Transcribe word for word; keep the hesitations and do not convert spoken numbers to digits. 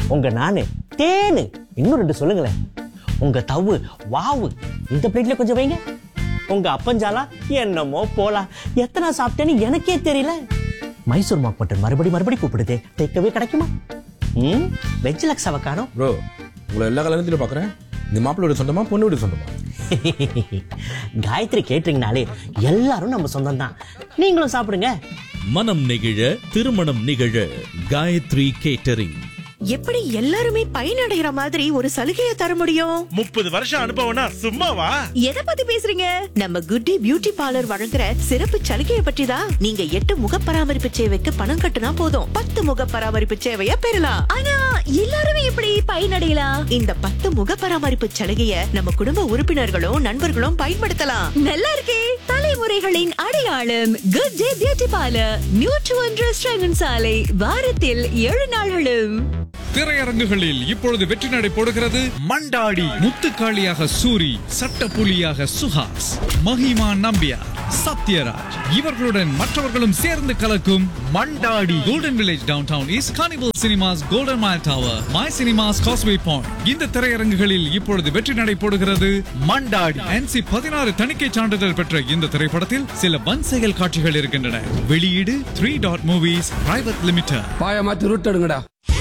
உங்க நானு தேனு. இன்னும் ரெண்டு சொல்லுங்களேன். உங்க தவு வாவு இந்த பிளேட்ல கொஞ்சம் வைங்க. உங்க அப்பஞ்சாலா என்னமோ போலாம். எத்தனை சாப்பிட்டேன்னு எனக்கே தெரியல. மைசூர் மாக் மட்டன் மறுபடி மறுபடி கூப்பிடுதே, டேக்கவே கிடைக்குமா? ம் வெஜ் லக்ஸாவை காணோம். ப்ரோ, உங்களை எல்லா கல்யாணத்திலும் பார்க்குறேன். இந்த மாப்பிள்ளை வீடு சொந்தமா, பொண்ணு வீடு சொந்தமா? காயத்ரி கேட்டீங்கனாலே எல்லாரும் நம்ம சொந்தம் தான். நீங்களும் சாப்பிடுங்க. மனம் நெகிழ திருமணம் நிகழ காயத்ரி கேட்டரிங். எப்படி எல்லாருமே பயனடைகிற மாதிரி ஒரு சலுகையை தர முடியும்? முப்பது வருஷம் அனுபவம்னா சும்மாவா? எதை பத்தி பேசுறீங்க? நம்ம குட்டி பியூட்டி பார்லர் வழங்குற சிறப்பு சலுகையை பற்றி தான். நீங்க எட்டு முக பராமரிப்பு சேவைக்கு பணம் கட்டினா போதும், பத்து முக பராமரிப்பு சேவையை பெறலாம். ஆனா எல்லாருமே எப்படி பயனடையலாம்? இந்த பத்து முக பராமரிப்பு சலுகையை நம்ம குடும்ப உறுப்பினர்களும் நண்பர்களும் பயன்படுத்தலாம். நல்லா இருக்கே. தலைமுறைகளின் அடையாளம் குட் டே பியூட்டி பார்லர், நூற்று ஒன்று ஸ்ரங்கன் சாலை, வாரத்தில் ஏழு நாள்களும். திரையரங்குகளில் இப்பொழுது வெற்றி நடை போடுகிறது மண்டாடி. முத்துக்காளியாக சூரி, சட்டப்புலியாக சுஹாஸ், மஹிமா நம்பியார், சத்யராஜ் இவர்களுடன் மற்றவர்களும் சேர்ந்து கலக்கும் Mandaadi. Golden village down town is carnival cinemas, golden mile tower, my cinemas, causeway point. இந்த திரையரங்குகளில் இப்பொழுது வெற்றி நடை போடுகிறது மண்டாடி. என்சி பதினாறு தணிக்கை சான்றிதழ் பெற்ற இந்த திரைப்படத்தில் சில வன் செயல் காட்சிகள் இருக்கின்றன. வெளியீடு three dot movies private limited. பாய மாத்தி ரூட் எடுங்கடா.